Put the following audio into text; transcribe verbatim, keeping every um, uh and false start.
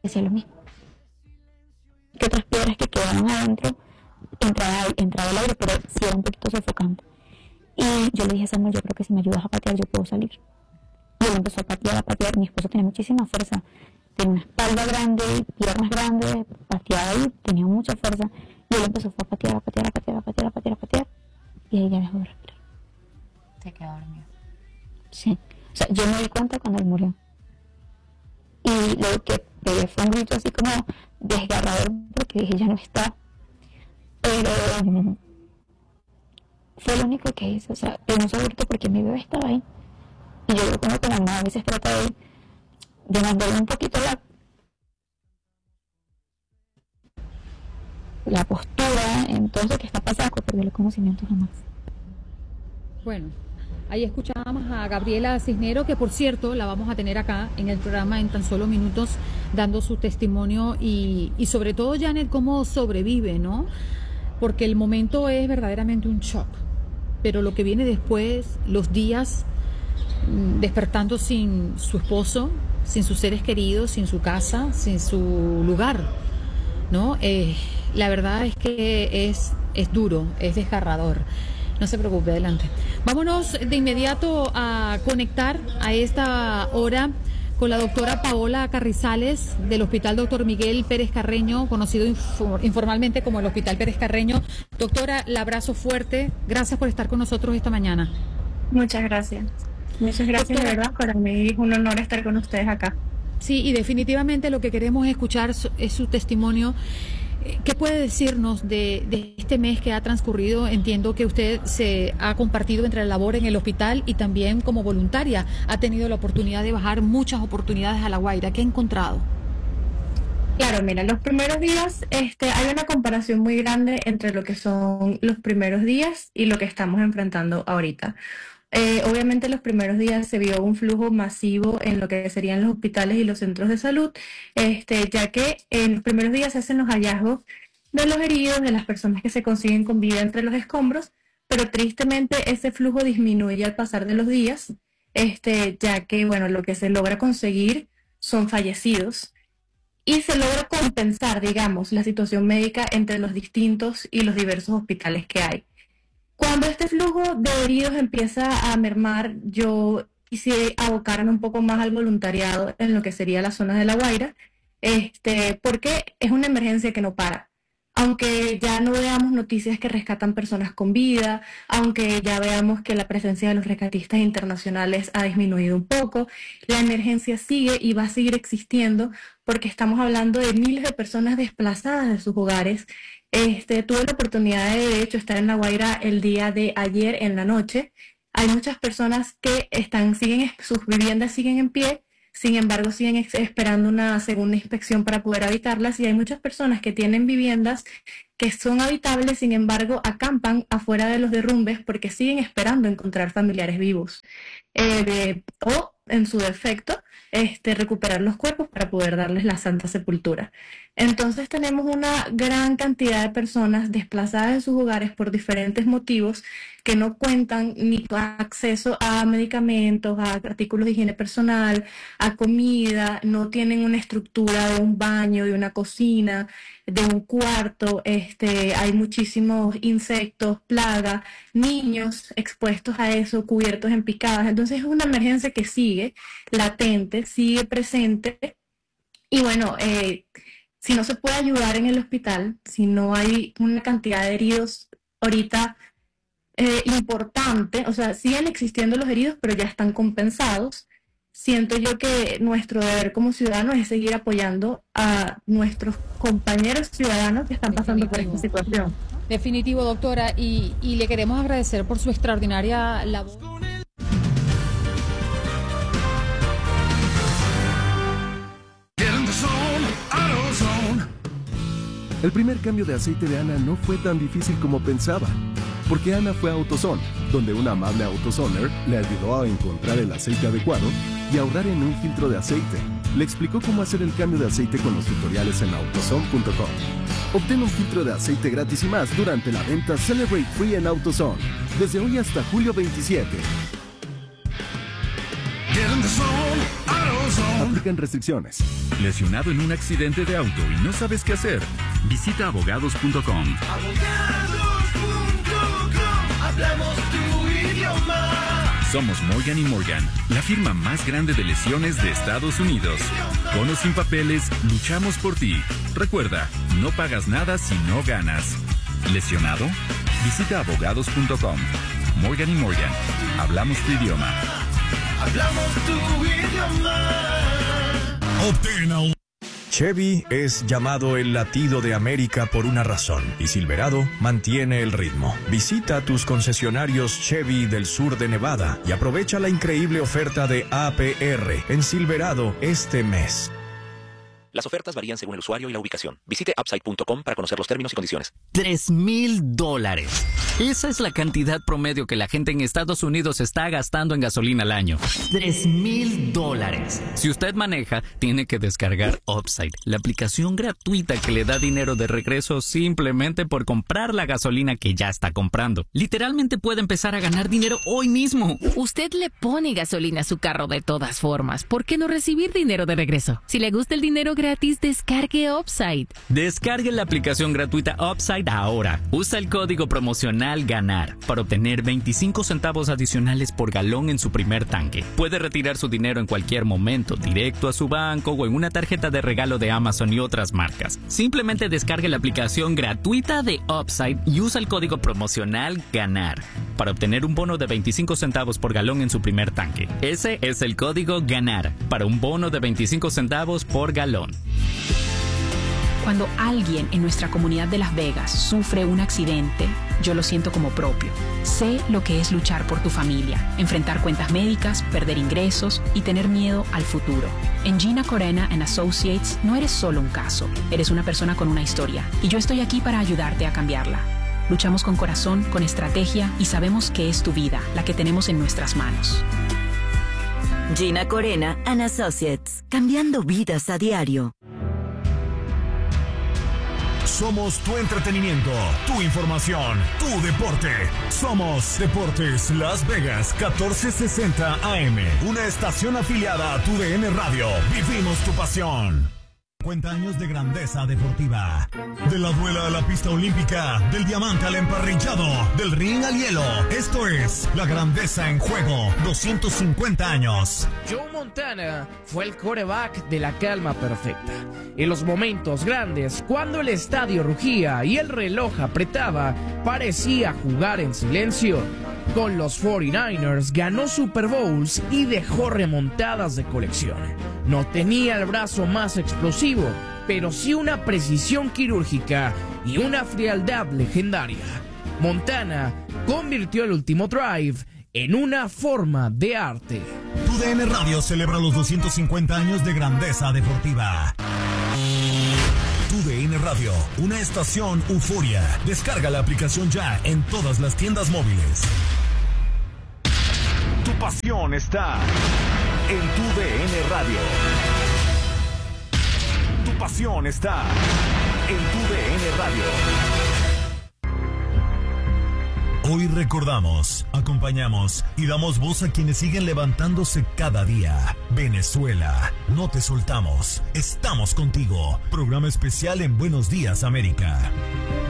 decía lo mismo. Que otras piedras que quedaban adentro, entraba, entraba el aire, pero sí era un poquito sofocante. Y yo le dije a Samuel, yo creo que si me ayudas a patear, yo puedo salir. Y él empezó a patear, a patear. Mi esposo tenía muchísima fuerza. Tenía una espalda grande, piernas grandes, pateaba ahí, tenía mucha fuerza. Y él empezó a patear, a patear, a patear, a patear, a patear, a patear. Y ahí ya dejó de respirar. Se quedó dormido. Sí. O sea, yo me di cuenta cuando él murió. Y lo que pegué fue un grito así como desgarrador, porque dije, ya no está. Pero um, fue lo único que hice. O sea, pegué un solo grito porque mi bebé estaba ahí. Y yo creo que uno como mamá a veces trata de, de mandarle un poquito la, la postura en todo lo que está pasando, perder el conocimiento jamás. Bueno, ahí escuchábamos a Gabriela Cisnero, que por cierto la vamos a tener acá en el programa en tan solo minutos dando su testimonio y, y sobre todo, Janet, cómo sobrevive, ¿no? Porque el momento es verdaderamente un shock, pero lo que viene después, los días despertando sin su esposo, sin sus seres queridos, sin su casa, sin su lugar, ¿no? Eh, la verdad es que es, es duro, es desgarrador. No se preocupe, adelante. Vámonos de inmediato a conectar a esta hora con la doctora Paola Carrizales del Hospital Doctor Miguel Pérez Carreño, conocido inf- informalmente como el Hospital Pérez Carreño. Doctora, el abrazo fuerte. Gracias por estar con nosotros esta mañana. Muchas gracias. Muchas gracias, doctora, de verdad. Para mí es un honor estar con ustedes acá. Sí, y definitivamente lo que queremos escuchar es su testimonio. ¿Qué puede decirnos de, de este mes que ha transcurrido? Entiendo que usted se ha compartido entre la labor en el hospital y también como voluntaria ha tenido la oportunidad de bajar muchas oportunidades a La Guaira. ¿Qué ha encontrado? Claro, mira, los primeros días este, hay una comparación muy grande entre lo que son los primeros días y lo que estamos enfrentando ahorita. Eh, obviamente los primeros días se vio un flujo masivo en lo que serían los hospitales y los centros de salud, este, ya que en los primeros días se hacen los hallazgos de los heridos, de las personas que se consiguen con vida entre los escombros, pero tristemente ese flujo disminuye al pasar de los días, este, ya que bueno, lo que se logra conseguir son fallecidos y se logra compensar, digamos, la situación médica entre los distintos y los diversos hospitales que hay. Cuando este flujo de heridos empieza a mermar, yo quise abocarme un poco más al voluntariado en lo que sería la zona de La Guaira, este, porque es una emergencia que no para. Aunque ya no veamos noticias que rescatan personas con vida, aunque ya veamos que la presencia de los rescatistas internacionales ha disminuido un poco, la emergencia sigue y va a seguir existiendo porque estamos hablando de miles de personas desplazadas de sus hogares. Este, tuve la oportunidad de, de hecho, estar en La Guaira el día de ayer en la noche. Hay muchas personas que están, siguen, sus viviendas siguen en pie, sin embargo siguen ex- esperando una segunda inspección para poder habitarlas, y hay muchas personas que tienen viviendas que son habitables, sin embargo acampan afuera de los derrumbes porque siguen esperando encontrar familiares vivos, eh, de, o en su defecto este, recuperar los cuerpos para poder darles la santa sepultura. Entonces tenemos una gran cantidad de personas desplazadas de sus hogares por diferentes motivos que no cuentan ni con acceso a medicamentos, a artículos de higiene personal, a comida, no tienen una estructura de un baño, de una cocina, de un cuarto, este, hay muchísimos insectos, plagas, niños expuestos a eso, cubiertos en picadas. Entonces es una emergencia que sigue latente, sigue presente, y bueno, eh, si no se puede ayudar en el hospital, si no hay una cantidad de heridos ahorita eh, importante, o sea, siguen existiendo los heridos, pero ya están compensados. Siento yo que nuestro deber como ciudadanos es seguir apoyando a nuestros compañeros ciudadanos que están pasando por esta situación. Definitivo, doctora, y, y le queremos agradecer por su extraordinaria labor. El primer cambio de aceite de Ana no fue tan difícil como pensaba, porque Ana fue a AutoZone, donde una amable AutoZoner le ayudó a encontrar el aceite adecuado y ahorrar en un filtro de aceite. Le explicó cómo hacer el cambio de aceite con los tutoriales en autozone punto com. Obtén un filtro de aceite gratis y más durante la venta Celebrate Free en AutoZone, desde hoy hasta julio veintisiete. Get in the zone, Aplican restricciones. ¿Lesionado en un accidente de auto y no sabes qué hacer? Visita abogados punto com. Abogados punto com. Hablamos tu idioma. Somos Morgan y Morgan, la firma más grande de lesiones de Estados Unidos. Con o sin papeles, luchamos por ti. Recuerda, no pagas nada si no ganas. ¿Lesionado? Visita abogados punto com. Morgan y Morgan, hablamos tu idioma. Hablamos tu idioma. Obtén un... Chevy es llamado el latido de América por una razón, y Silverado mantiene el ritmo. Visita tus concesionarios Chevy del sur de Nevada y aprovecha la increíble oferta de A P R en Silverado este mes. Las ofertas varían según el usuario y la ubicación. Visite upside punto com para conocer los términos y condiciones. Tres mil dólares. Esa es la cantidad promedio que la gente en Estados Unidos está gastando en gasolina al año. Tres mil dólares. Si usted maneja, tiene que descargar Upside, la aplicación gratuita que le da dinero de regreso simplemente por comprar la gasolina que ya está comprando. Literalmente puede empezar a ganar dinero hoy mismo. Usted le pone gasolina a su carro de todas formas. ¿Por qué no recibir dinero de regreso? Si le gusta el dinero gratis, descargue Upside. Descargue la aplicación gratuita Upside ahora. Usa el código promocional GANAR para obtener veinticinco centavos adicionales por galón en su primer tanque. Puede retirar su dinero en cualquier momento, directo a su banco o en una tarjeta de regalo de Amazon y otras marcas. Simplemente descargue la aplicación gratuita de Upside y usa el código promocional GANAR para obtener un bono de veinticinco centavos por galón en su primer tanque. Ese es el código GANAR para un bono de veinticinco centavos por galón. Cuando alguien en nuestra comunidad de Las Vegas sufre un accidente, yo lo siento como propio. Sé lo que es luchar por tu familia, enfrentar cuentas médicas, perder ingresos y tener miedo al futuro. En Gina Corena and Associates no eres solo un caso, eres una persona con una historia y yo estoy aquí para ayudarte a cambiarla. Luchamos con corazón, con estrategia y sabemos que es tu vida la que tenemos en nuestras manos. Gina Corena and Associates, cambiando vidas a diario. Somos tu entretenimiento, tu información, tu deporte. Somos Deportes Las Vegas catorce sesenta A M, una estación afiliada a tu D N Radio. Vivimos tu pasión. cincuenta años de grandeza deportiva. De la duela a la pista olímpica, del diamante al emparrillado, del ring al hielo. Esto es la grandeza en juego. doscientos cincuenta años. Joe Montana fue el quarterback de la calma perfecta. En los momentos grandes, cuando el estadio rugía y el reloj apretaba, parecía jugar en silencio. Con los cuarenta y nueve ers ganó Super Bowls y dejó remontadas de colección. No tenía el brazo más explosivo, pero sí una precisión quirúrgica y una frialdad legendaria. Montana convirtió el último drive en una forma de arte. Tu D N Radio celebra los doscientos cincuenta años de grandeza deportiva. Tu D N Radio, una estación euforia. Descarga la aplicación ya en todas las tiendas móviles. Tu pasión está en tu D N Radio. Tu pasión está en tu D N Radio. Hoy recordamos, acompañamos y damos voz a quienes siguen levantándose cada día. Venezuela, no te soltamos, estamos contigo. Programa especial en Buenos Días, América.